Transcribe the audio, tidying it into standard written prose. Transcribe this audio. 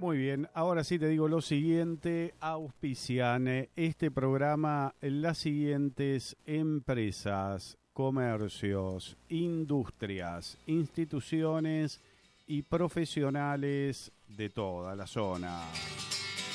Muy bien, ahora sí te digo lo siguiente, auspician este programa las siguientes empresas, comercios, industrias, instituciones y profesionales de toda la zona.